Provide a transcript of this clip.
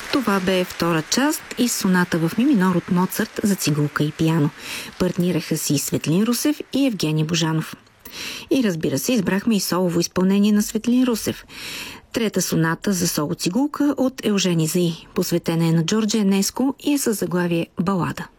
Това бе втора част и соната в ми минор от Моцарт за цигулка и пиано. Партнираха си Светлин Русев и Евгений Божанов. И разбира се, избрахме и солово изпълнение на Светлин Русев. Трета соната за соло цигулка от Елжени Заи, посветена е на Джордже Енеско и е със заглавие «Балада».